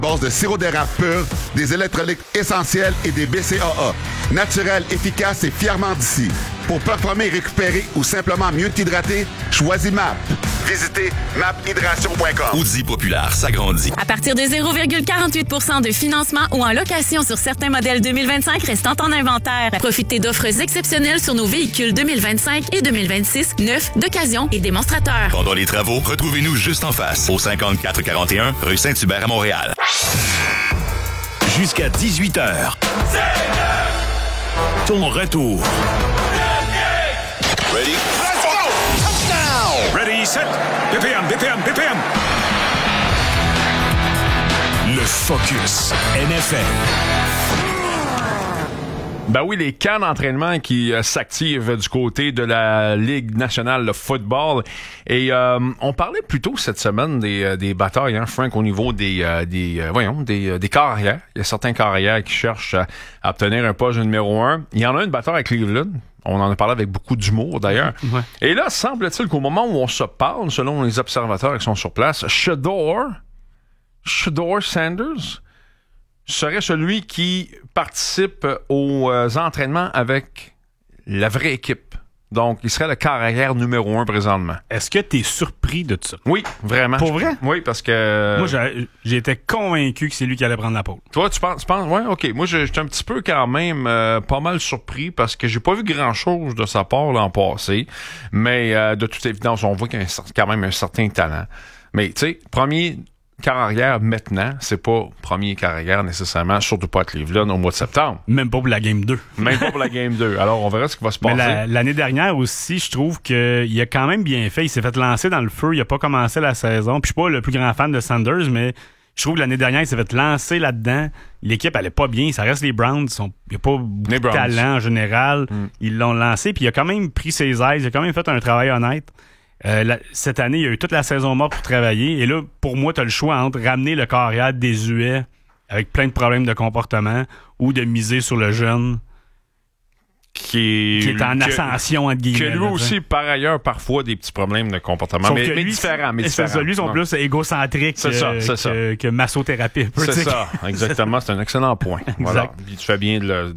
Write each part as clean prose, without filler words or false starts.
Base de sirop d'érable pur, des électrolytes essentiels et des BCAA. Naturel, efficace et fièrement d'ici. Pour performer, récupérer ou simplement mieux t'hydrater, choisis MAP. Visitez maphydration.com. Audi Populaire s'agrandit. À partir de 0,48 % de financement ou en location sur certains modèles 2025 restant en inventaire. Profitez d'offres exceptionnelles sur nos véhicules 2025 et 2026, neufs, d'occasion et démonstrateurs. Pendant les travaux, retrouvez-nous juste en face, au 5441 rue Saint-Hubert à Montréal. Jusqu'à 18h. Ton retour. Ready? Let's go! Touchdown! Ready, set, BPM. Le Focus NFL. Ben oui, les camps d'entraînement qui s'activent du côté de la Ligue nationale de football. Et on parlait plus tôt cette semaine des batailles, hein, Frank, au niveau des carrières. Il y a certains carrières qui cherchent à obtenir un poste de numéro 1. Il y en a une bataille à Cleveland. On en a parlé avec beaucoup d'humour, d'ailleurs. Ouais. Et là, semble-t-il qu'au moment où on se parle, selon les observateurs qui sont sur place, Shedeur Sanders serait celui qui participe aux entraînements avec la vraie équipe. Donc, il serait le carrière numéro 1 présentement. Est-ce que tu es surpris de ça? Oui, vraiment. Pour vrai? Oui, parce que... Moi, j'étais convaincu que c'est lui qui allait prendre la pole. Toi, tu penses? Ouais, OK. Moi, j'étais un petit peu quand même pas mal surpris parce que j'ai pas vu grand-chose de sa part l'an passé. Mais de toute évidence, on voit qu'il y a quand même un certain talent. Mais, tu sais, premier carrière maintenant, c'est pas premier carrière nécessairement, surtout pas à Cleveland au mois de septembre. Même pas pour la Game 2. Même pas pour la Game 2. Alors, on verra ce qui va se passer. Mais l'année dernière aussi, je trouve qu'il a quand même bien fait. Il s'est fait lancer dans le feu. Il a pas commencé la saison. Puis je suis pas le plus grand fan de Sanders, mais je trouve que l'année dernière, il s'est fait lancer là-dedans. L'équipe allait pas bien. Ça reste les Browns. Il n'y a pas beaucoup de talent en général. Ils l'ont lancé, puis il a quand même pris ses aises. Il a quand même fait un travail honnête. Cette année, il y a eu toute la saison morte pour travailler. Et là, pour moi, tu as le choix entre ramener le carrière désuet avec plein de problèmes de comportement ou de miser sur le jeune qui est en ascension, entre guillemets. Que lui aussi, par ailleurs, parfois, des petits problèmes de comportement. Mais différents. C'est ça, lui, ils sont plus égocentriques que massothérapie. C'est ça, exactement. C'est un excellent point. Voilà. Puis tu fais bien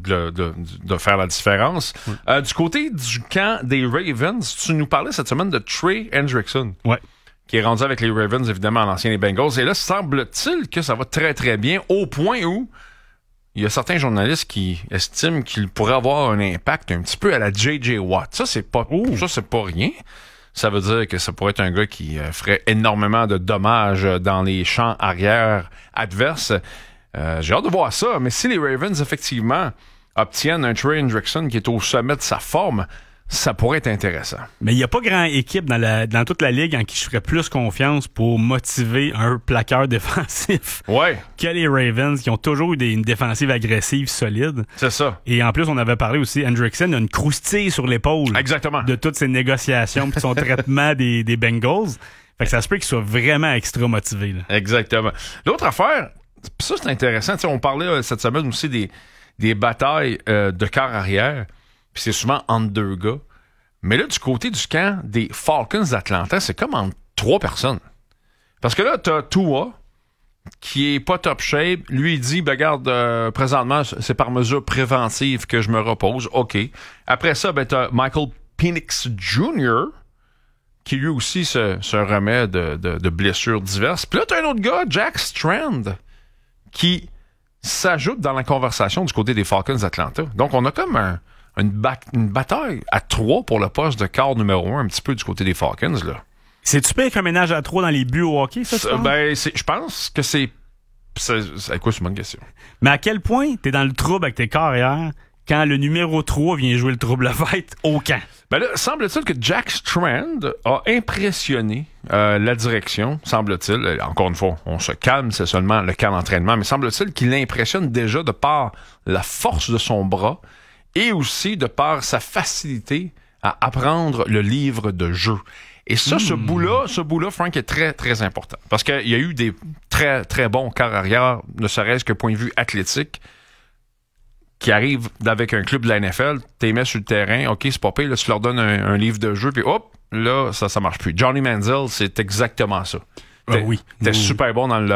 de faire la différence. Du côté du camp des Ravens, tu nous parlais cette semaine de Trey Hendrickson. Ouais. Qui est rendu avec les Ravens, évidemment, l'ancien des Bengals. Et là, semble-t-il que ça va très, très bien, au point où il y a certains journalistes qui estiment qu'il pourrait avoir un impact un petit peu à la J.J. Watt. Ça, c'est pas rien. Ça veut dire que ça pourrait être un gars qui ferait énormément de dommages dans les champs arrière adverses. J'ai hâte de voir ça. Mais si les Ravens, effectivement, obtiennent un Trey Hendrickson qui est au sommet de sa forme, ça pourrait être intéressant. Mais il n'y a pas grand équipe dans toute la ligue en qui je ferais plus confiance pour motiver un plaqueur défensif que les Ravens, qui ont toujours eu une défensive agressive solide. C'est ça. Et en plus, on avait parlé aussi, Hendrickson a une croustille sur l'épaule. Exactement. De toutes ses négociations et son traitement des Bengals. Fait que ça se peut qu'il soit vraiment extra motivé. Là. Exactement. L'autre affaire, ça c'est intéressant, on parlait cette semaine aussi des batailles de quart arrière. Puis c'est souvent entre deux gars. Mais là, du côté du camp des Falcons d'Atlanta, c'est comme entre 3 personnes. Parce que là, t'as Tua, qui est pas top shape. Lui, il dit, ben regarde, présentement, c'est par mesure préventive que je me repose. OK. Après ça, ben t'as Michael Penix Jr., qui lui aussi se remet de blessures diverses. Puis là, t'as un autre gars, Jack Strand, qui s'ajoute dans la conversation du côté des Falcons d'Atlanta. Donc, on a comme une bataille à 3 pour le poste de quart numéro 1, un petit peu du côté des Falcons, là. C'est-tu pire qu'un ménage à 3 dans les buts au hockey, ça? Je pense que c'est quoi, c'est une bonne question. Mais à quel point t'es dans le trouble avec tes carrières quand le numéro 3 vient jouer le trouble-fête au camp? Ben là, semble-t-il que Jack Strand a impressionné la direction, semble-t-il. Encore une fois, on se calme, c'est seulement le camp d'entraînement, mais semble-t-il qu'il l'impressionne déjà de par la force de son bras et aussi de par sa facilité à apprendre le livre de jeu. Et ça, ce bout-là, Frank, est très, très important. Parce qu'il y a eu des très, très bons quarts arrière, ne serait-ce que point de vue athlétique, qui arrivent avec un club de la NFL, t'es mis sur le terrain, OK, c'est pas pire, là, tu leur donnes un livre de jeu, puis hop, là, ça marche plus. Johnny Manziel, c'est exactement ça. Oui. T'es super bon dans le